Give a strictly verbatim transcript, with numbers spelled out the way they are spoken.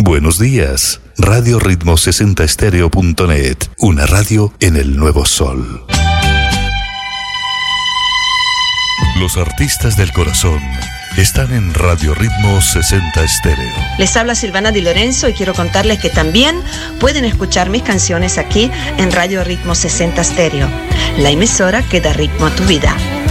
Buenos días. Radio Ritmo sesenta estéreo punto net. Una radio en el nuevo sol. Los artistas del corazón están en Radio Ritmo sesenta Estéreo. Les habla Silvana Di Lorenzo y quiero contarles que también pueden escuchar mis canciones aquí en Radio Ritmo sesenta Estéreo, la emisora que da ritmo a tu vida.